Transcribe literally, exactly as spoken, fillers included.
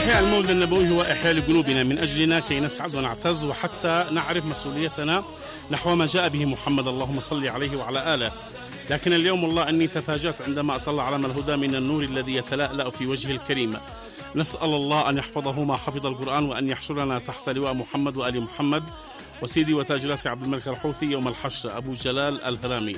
إحياء المولد النبوي هو إحياء لقلوبنا من أجلنا كي نسعد ونعتز وحتى نعرف مسؤوليتنا نحو ما جاء به محمد، اللهم صل عليه وعلى آله. لكن اليوم والله أني تفاجأت عندما أطلع على الهدى من النور الذي يتلألأ في وجهه الكريم. نسأل الله أن يحفظه ما حفظ القرآن، وأن يحشرنا تحت لواء محمد وآل محمد. وسيدي وتاج راسي عبد الملك الحوثي يوم الحشر أبو جلال الهرامي.